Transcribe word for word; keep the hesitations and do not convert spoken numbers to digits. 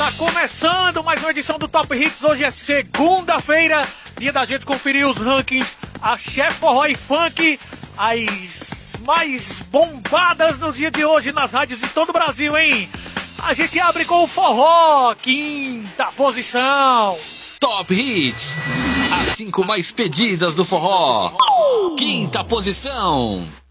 Tá começando mais uma edição do Top Hits. Hoje é segunda-feira, dia da gente conferir os rankings Axé, Forró e Funk, as mais bombadas no dia de hoje nas rádios de todo o Brasil, hein? A gente abre com o forró, quinta posição. Top Hits, as cinco mais pedidas do forró, quinta posição.